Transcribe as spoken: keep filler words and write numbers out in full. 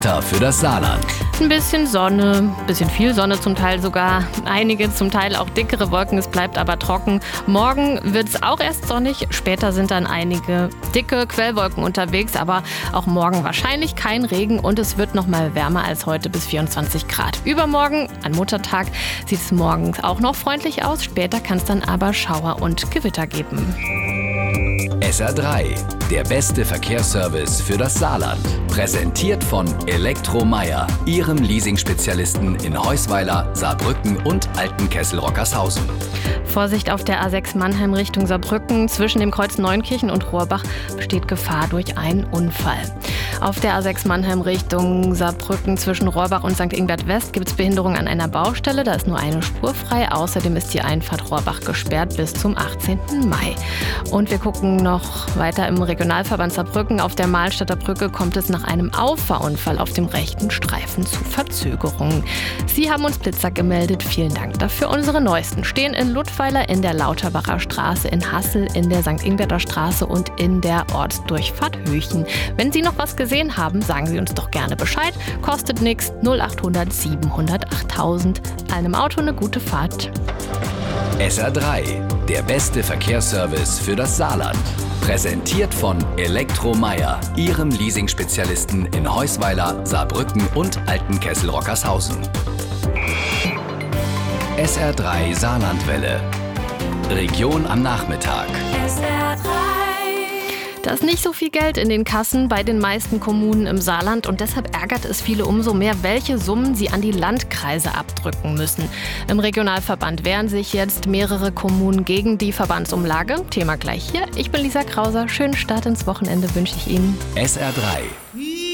Für das Saarland. Ein bisschen Sonne, ein bisschen viel Sonne zum Teil sogar. Einige zum Teil auch dickere Wolken, es bleibt aber trocken. Morgen wird es auch erst sonnig, später sind dann einige dicke Quellwolken unterwegs, aber auch morgen wahrscheinlich kein Regen und es wird noch mal wärmer als heute bis vierundzwanzig Grad. Übermorgen, an Muttertag, sieht es morgens auch noch freundlich aus, später kann es dann aber Schauer und Gewitter geben. S R drei, der beste Verkehrsservice für das Saarland. Präsentiert von Elektromeyer, Ihrem Leasing-Spezialisten in Heusweiler, Saarbrücken und Altenkessel-Rockershausen. Vorsicht auf der A sechs Mannheim Richtung Saarbrücken. Zwischen dem Kreuz Neunkirchen und Rohrbach besteht Gefahr durch einen Unfall. Auf der A sechs Mannheim Richtung Saarbrücken zwischen Rohrbach und Sankt Ingbert West gibt es Behinderung an einer Baustelle. Da ist nur eine Spur frei. Außerdem ist die Einfahrt Rohrbach gesperrt bis zum achtzehnten Mai. Und wir gucken noch weiter im Regionalverband Saarbrücken. Auf der Mahlstadter Brücke kommt es nach einem Auffahrunfall auf dem rechten Streifen zu Verzögerungen. Sie haben uns Blitzer gemeldet. Vielen Dank dafür. Unsere Neuesten stehen in Ludweiler, in der Lauterbacher Straße, in Hassel, in der Sankt Ingberter Straße und in der Ortsdurchfahrt Höchen. Wenn Sie noch was gesehen haben, sagen Sie uns doch gerne Bescheid. Kostet nichts. null achthundert siebenhundert achttausend. Einem Auto eine gute Fahrt. S R drei, der beste Verkehrsservice für das Saarland. Präsentiert von Elektromeyer, Ihrem Leasing-Spezialisten in Heusweiler, Saarbrücken und Altenkessel-Rockershausen. S R drei Saarlandwelle. Region am Nachmittag. S R drei. Da ist nicht so viel Geld in den Kassen bei den meisten Kommunen im Saarland und deshalb ärgert es viele umso mehr, welche Summen sie an die Landkreise abdrücken müssen. Im Regionalverband wehren sich jetzt mehrere Kommunen gegen die Verbandsumlage. Thema gleich hier. Ich bin Lisa Krauser. Schönen Start ins Wochenende wünsche ich Ihnen. S R drei.